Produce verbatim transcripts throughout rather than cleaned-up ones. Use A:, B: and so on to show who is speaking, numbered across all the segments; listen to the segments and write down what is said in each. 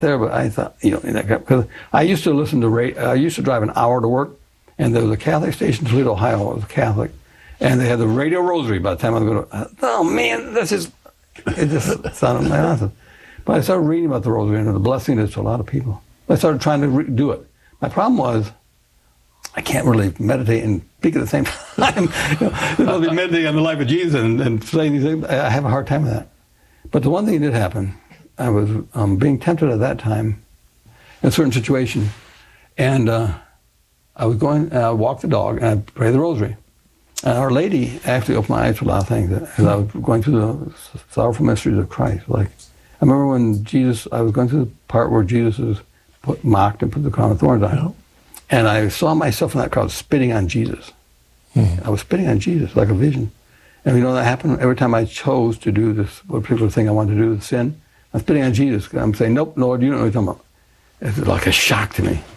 A: there, but I thought, you know, because I used to listen to, I used to drive an hour to work, and there was a Catholic station in Toledo, Ohio. It was Catholic, and they had the radio rosary. By the time I was going to, oh man, this is, it just sounded like nonsense. But I started reading about the rosary and the blessing it is to a lot of people. I started trying to re- do it. My problem was, I can't really meditate and speak at the same time. you know, you know, meditating on the life of Jesus and, and saying these things, I have a hard time with that. But the one thing that did happen, I was um, being tempted at that time in a certain situation, and uh, I was going, I walked the dog, and I prayed the rosary. And Our Lady actually opened my eyes to a lot of things as I was going through the sorrowful mysteries of Christ. Like, I remember when Jesus, I was going through the part where Jesus was put, mocked and put the crown of thorns on him. And I saw myself in that crowd spitting on Jesus. Hmm. I was spitting on Jesus like a vision. And you know that happened every time I chose to do this particular thing I wanted to do, the sin. I'm spitting on Jesus. I'm saying, nope, Lord, you don't know what you're talking about. It's like a shock to me.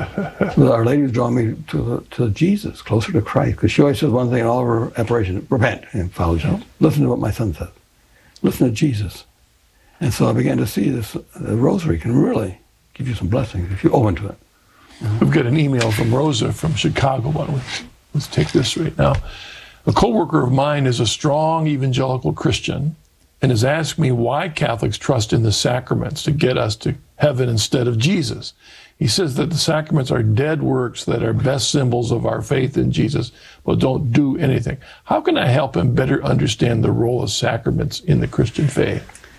A: So Our Lady was drawing me to to Jesus, closer to Christ, because she always says one thing in all of her apparitions: repent and follow Jesus. Listen to what my son says. Listen to Jesus. And so I began to see this. The rosary can really give you some blessings if you're open to it. Uh-huh.
B: We've got an email from Rosa from Chicago. Why don't we let's take this right now. A coworker of mine is a strong evangelical Christian and has asked me why Catholics trust in the sacraments to get us to heaven instead of Jesus. He says that the sacraments are dead works that are best symbols of our faith in Jesus, but don't do anything. How can I help him better understand the role of sacraments in the Christian faith?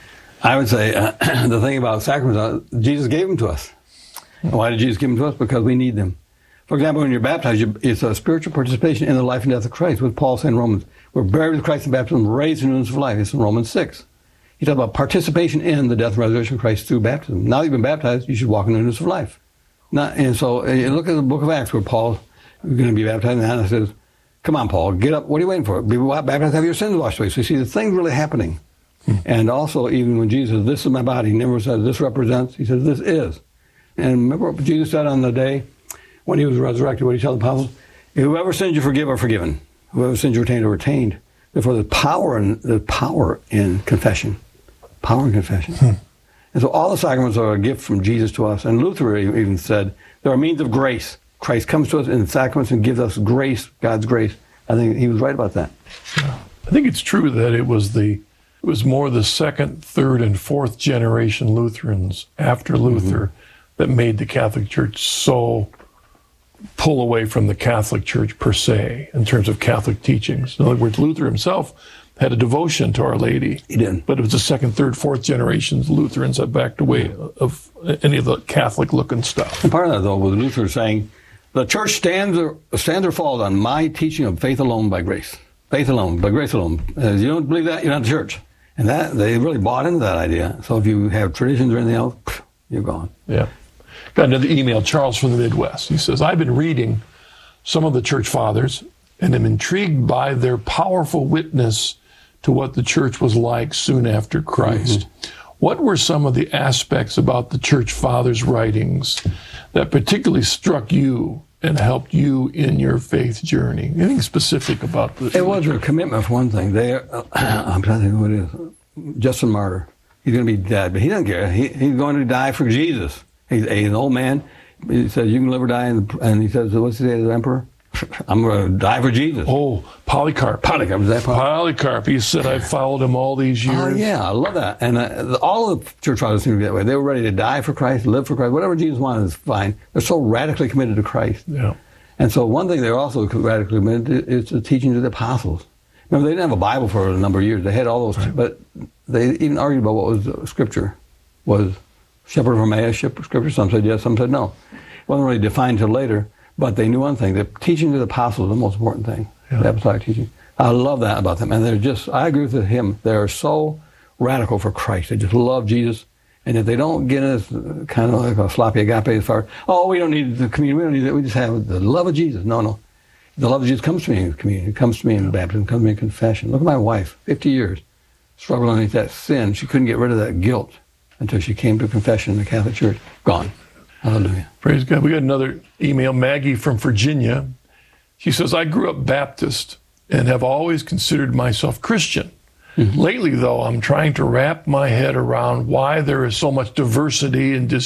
A: I would say uh, the thing about sacraments, uh, Jesus gave them to us. And why did Jesus give them to us? Because we need them. For example, when you're baptized, you, it's a spiritual participation in the life and death of Christ, with Paul saying in Romans. We're buried with Christ in baptism, raised in newness of life. It's in Romans six. He talks about participation in the death and resurrection of Christ through baptism. Now you've been baptized, you should walk in newness of life. Not, and so you look at the book of Acts where Paul is going to be baptized, and Hannah says, come on, Paul, get up. What are you waiting for? Be baptized, have your sins washed away. So you see the things really happening. Hmm. And also, even when Jesus says, this is my body, he never says, this represents. He says, this is. And remember what Jesus said on the day when he was resurrected, what he told the apostles? Whoever sins you forgive are forgiven. Whoever sins you retain are retained. Therefore, there's power in, there's power in confession. Power in confession. Hmm. And so all the sacraments are a gift from Jesus to us. And Luther even said, there are means of grace. Christ comes to us in the sacraments and gives us grace, God's grace. I think he was right about that.
B: Yeah. I think it's true that it was the it was more the second, third, and fourth generation Lutherans after Luther mm-hmm. that made the Catholic Church so pull away from the Catholic Church per se in terms of Catholic teachings. In other words, Luther himself had a devotion to Our Lady.
A: He did.
B: But it was the second, third, fourth generations Lutherans that backed away of any of the Catholic-looking stuff.
A: And part of that, though, was Luther saying, the church stands or, stands or falls on my teaching of faith alone by grace. Faith alone, by grace alone. As you don't believe that, you're not the church. And that they really bought into that idea. So if you have traditions or anything else, you're gone.
B: Yeah. Got another email, Charles from the Midwest. He says, I've been reading some of the church fathers and am intrigued by their powerful witness to what the church was like soon after Christ. Mm-hmm. What were some of the aspects about the church fathers' writings that particularly struck you and helped you in your faith journey? Anything specific about this?
A: It was their commitment, for one thing. They, uh, I'm trying to think who it is. Justin Martyr. He's going to be dead, but he doesn't care. He, he's going to die for Jesus. He's, he's an old man. He says, you can live or die. In the, and he says, what's he say to the emperor? I'm going to die for Jesus.
B: Oh, Polycarp.
A: Polycarp, is that Polycarp?
B: Polycarp. He said, I followed him all these years.
A: Oh, yeah, I love that. And uh, all the church fathers seem to be that way. They were ready to die for Christ, live for Christ. Whatever Jesus wanted is fine. They're so radically committed to Christ.
B: Yeah.
A: And so one thing they're also radically committed to is the teachings of the apostles. Remember, they didn't have a Bible for a number of years. They had all those, right. But they even argued about what was uh, Scripture. Was Shepherd of Emmaus Scripture? Some said yes, some said no. It wasn't really defined until later. But they knew one thing, the teaching of the apostles is the most important thing, yeah. The apostolic teaching. I love that about them. And they're just, I agree with him, they're so radical for Christ. They just love Jesus. And if they don't get us kind of like a sloppy agape as far as, oh, we don't need the communion, we don't need that, we just have the love of Jesus. No, no. The love of Jesus comes to me in communion, it comes to me in baptism, it comes to me in confession. Look at my wife, fifty years, struggling underneath that sin. She couldn't get rid of that guilt until she came to confession in the Catholic Church. Gone. Hallelujah.
B: Praise God. We got another email, Maggie from Virginia. She says, I grew up Baptist and have always considered myself Christian. Lately, though, I'm trying to wrap my head around why there is so much diversity and dis